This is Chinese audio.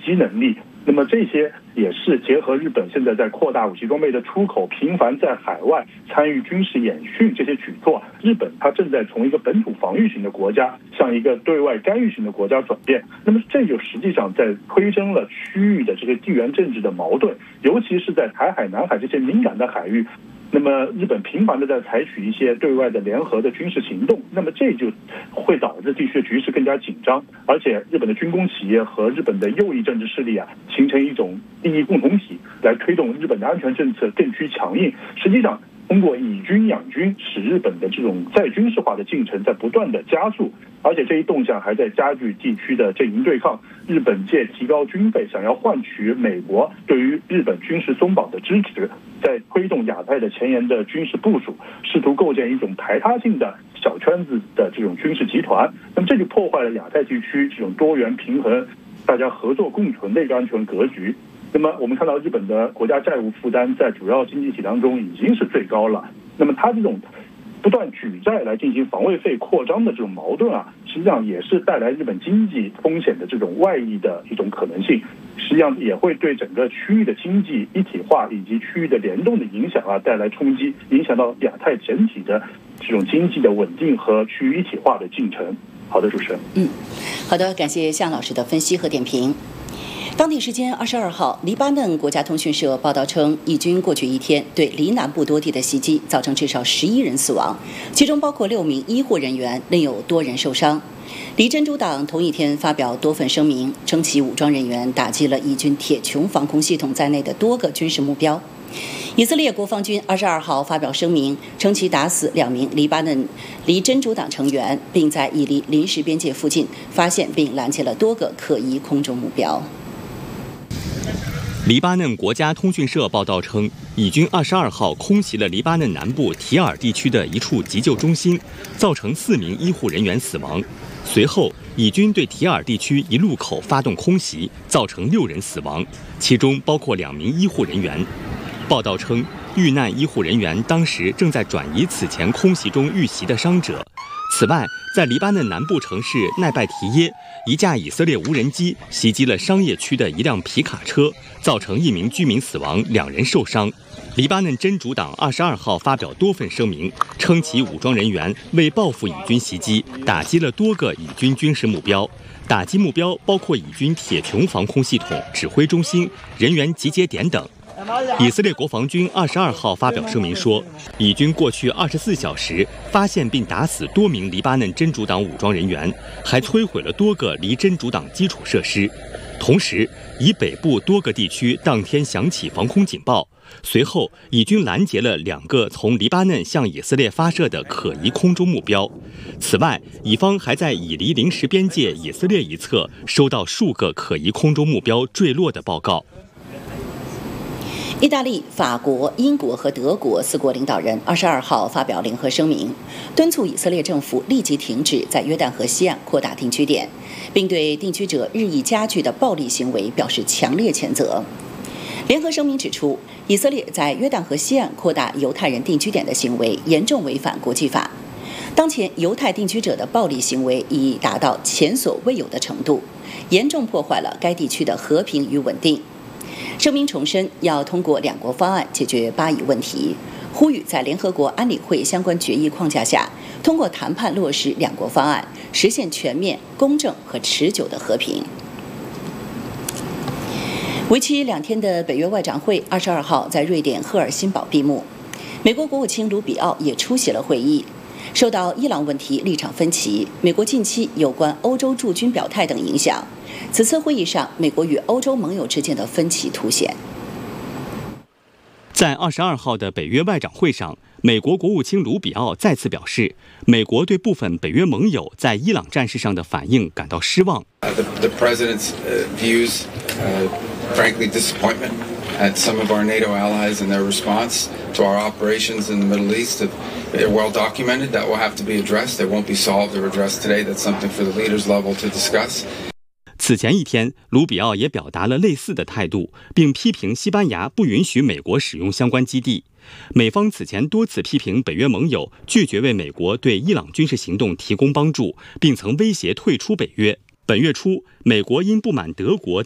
击能力。那么这些也是结合日本现在在扩大武器装备的出口，频繁在海外参与军事演训这些举措，日本它正在从一个本土防御型的国家向一个对外干预型的国家转变。那么这就实际上在推升了区域的这个地缘政治的矛盾，尤其是在台海、南海这些敏感的海域。那么日本频繁的在采取一些对外的联合的军事行动，那么这就会导致地区的局势更加紧张，而且日本的军工企业和日本的右翼政治势力形成一种利益共同体，来推动日本的安全政策更趋强硬。实际上通过以军养军，使日本的这种再军事化的进程在不断的加速，而且这一动向还在加剧地区的阵营对抗。日本借提高军费，想要换取美国对于日本军事松绑的支持，在推动亚太的前沿的军事部署，试图构建一种排他性的小圈子的这种军事集团。那么这就破坏了亚太地区这种多元平衡、大家合作共存的一个安全格局。那么我们看到日本的国家债务负担在主要经济体当中已经是最高了。那么它这种不断举债来进行防卫费扩张的这种矛盾实际上也是带来日本经济风险的这种外溢的一种可能性，实际上也会对整个区域的经济一体化以及区域的联动的影响带来冲击，影响到亚太整体的这种经济的稳定和区域一体化的进程。好的，主持人。 好的，感谢向老师的分析和点评。当地时间22号，黎巴嫩国家通讯社报道称，以军过去一天对黎南部多地的袭击，造成至少11人死亡，其中包括6名医护人员，另有多人受伤。黎真主党同一天发表多份声明，称其武装人员打击了以军铁穹防空系统在内的多个军事目标。以色列国防军22号发表声明，称其打死2名黎巴嫩黎真主党成员，并在以黎临时边界附近发现并拦截了多个可疑空中目标。 黎巴嫩国家通讯社报道称，以军22号空袭了黎巴嫩南部提尔地区的一处急救中心，造成4名医护人员死亡。随后，以军对提尔地区一路口发动空袭，造成6人死亡，其中包括2名医护人员。报道称，遇难医护人员当时正在转移此前空袭中遇袭的伤者。此外，在黎巴嫩南部城市奈拜提耶，一架以色列无人机袭击了商业区的一辆皮卡车，造成1名居民死亡，2人受伤。黎巴嫩真主党22号发表多份声明，称其武装人员为报复以军袭击，打击了多个以军军事目标。打击目标包括以军铁穹防空系统、指挥中心、人员集结点等。以色列国防军22号发表声明说，以军过去24小时发现并打死多名黎巴嫩真主党武装人员，还摧毁了多个黎真主党基础设施。同时，以北部多个地区当天响起防空警报。随后，以军拦截了2个从黎巴嫩向以色列发射的可疑空中目标。此外，以方还在以黎临时边界以色列一侧收到数个可疑空中目标坠落的报告。 意大利、法国、英国和德国4国领导人22号发表联合声明，敦促以色列政府立即停止在约旦河西岸扩大定居点，并对定居者日益加剧的暴力行为表示强烈谴责。联合声明指出，以色列在约旦河西岸扩大犹太人定居点的行为严重违反国际法。当前犹太定居者的暴力行为已达到前所未有的程度，严重破坏了该地区的和平与稳定。声明重申要通过2国方案解决巴以问题，呼吁在联合国安理会相关决议框架下，通过谈判落实2国方案，实现全面、公正和持久的和平。为期2天的北约外长会22号在瑞典赫尔辛堡闭幕，美国国务卿卢比奥也出席了会议。受到伊朗问题立场分歧、美国近期有关欧洲驻军表态等影响，此次会议上，美国与欧洲盟友之间的分歧凸显。 在22号的北约外长会上，美国国务卿卢比奥再次表示，美国对部分北约盟友在伊朗战事上的反应感到失望。 The president's views, frankly, disappointment at some of our NATO allies and their response to our operations in the Middle East. They're well documented. That will have to be addressed. They won't be solved or addressed today. That's something for the leaders level to discuss. 此前一天，卢比奥也表达了类似的态度，并批评西班牙不允许美国使用相关基地。美方此前多次批评北约盟友拒绝为美国对伊朗军事行动提供帮助，并曾威胁退出北约。本月初，美国因不满德国